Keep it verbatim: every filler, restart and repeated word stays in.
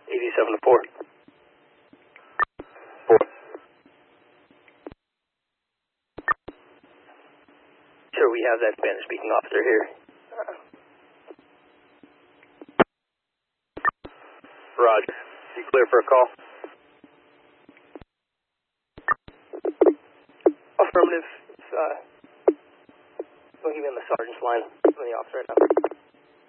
eighty-seven to four. four. Sure, we have that Spanish-speaking officer here. Uh, Roger. You clear for a call? Affirmative. Uh, don't give me on the sergeant's line. I'm on the officer right now.